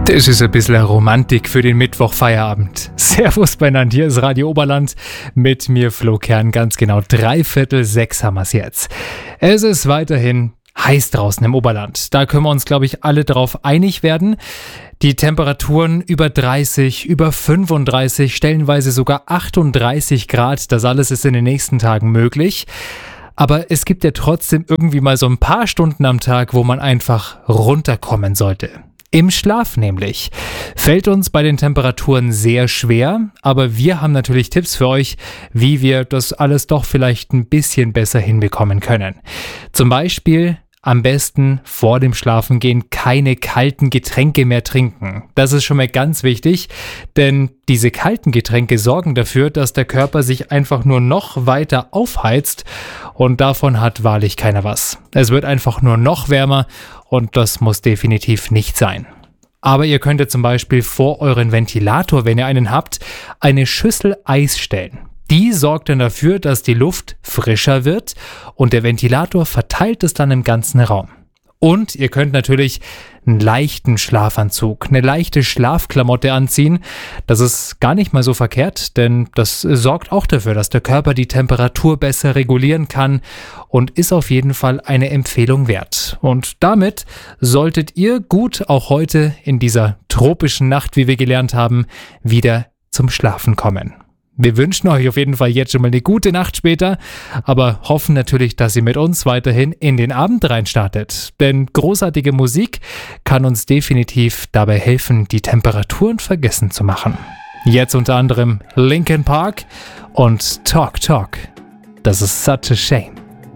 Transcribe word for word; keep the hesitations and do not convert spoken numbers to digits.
Das ist ein bisschen Romantik für den Mittwochfeierabend. Servus beieinander, hier ist Radio Oberland mit mir Flo Kern. Ganz genau dreiviertel sechs haben wir es jetzt. Es ist weiterhin heiß draußen im Oberland. Da können wir uns, glaube ich, alle drauf einig werden. Die Temperaturen über dreißig, über fünfunddreißig, stellenweise sogar achtunddreißig Grad. Das alles ist in den nächsten Tagen möglich. Aber es gibt ja trotzdem irgendwie mal so ein paar Stunden am Tag, wo man einfach runterkommen sollte. Im Schlaf nämlich. Fällt uns bei den Temperaturen sehr schwer, aber wir haben natürlich Tipps für euch, wie wir das alles doch vielleicht ein bisschen besser hinbekommen können. Zum Beispiel am besten vor dem Schlafengehen keine kalten Getränke mehr trinken. Das ist schon mal ganz wichtig, denn diese kalten Getränke sorgen dafür, dass der Körper sich einfach nur noch weiter aufheizt und davon hat wahrlich keiner was. Es wird einfach nur noch wärmer und das muss definitiv nicht sein. Aber ihr könntet zum Beispiel vor euren Ventilator, wenn ihr einen habt, eine Schüssel Eis stellen. Die sorgt dann dafür, dass die Luft frischer wird und der Ventilator verteilt es dann im ganzen Raum. Und ihr könnt natürlich einen leichten Schlafanzug, eine leichte Schlafklamotte anziehen. Das ist gar nicht mal so verkehrt, denn das sorgt auch dafür, dass der Körper die Temperatur besser regulieren kann und ist auf jeden Fall eine Empfehlung wert. Und damit solltet ihr gut auch heute in dieser tropischen Nacht, wie wir gelernt haben, wieder zum Schlafen kommen. Wir wünschen euch auf jeden Fall jetzt schon mal eine gute Nacht später, aber hoffen natürlich, dass ihr mit uns weiterhin in den Abend reinstartet. Denn großartige Musik kann uns definitiv dabei helfen, die Temperaturen vergessen zu machen. Jetzt unter anderem Linkin Park und Talk Talk. Das ist such a shame.